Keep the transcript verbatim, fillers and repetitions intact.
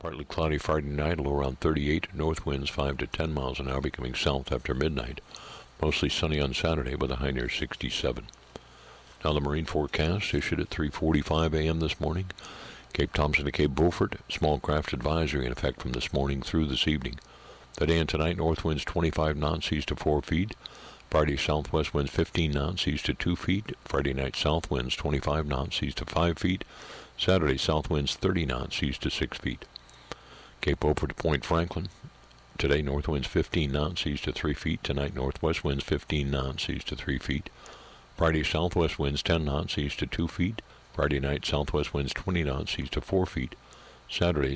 Partly cloudy Friday night, low around thirty-eight. North winds five to ten miles an hour, becoming south after midnight. Mostly sunny on Saturday with a high near sixty-seven. Now the marine forecast issued at three forty-five a.m. this morning. Cape Thompson to Cape Beaufort, small craft advisory in effect from this morning through this evening. Today and tonight, north winds twenty-five knots, east to four feet. Friday, southwest winds fifteen knots, east to two feet. Friday night, south winds twenty-five knots, east to five feet. Saturday, south winds thirty knots, east to six feet. Cape Beaufort to Point Franklin. Today, north winds fifteen knots, east to three feet. Tonight, northwest winds fifteen knots, east to three feet. Friday, southwest winds ten knots, east to two feet. Friday night, southwest winds twenty knots, east to four feet. Saturday,